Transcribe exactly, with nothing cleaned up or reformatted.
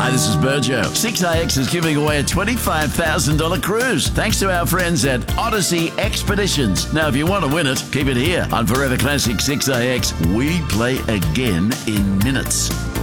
Hi, this is Burjo. six I X is giving away a twenty-five thousand dollars cruise thanks to our friends at Odyssey Expeditions. Now, if you want to win it, keep it here on Forever Classic six I X. We play again in minutes.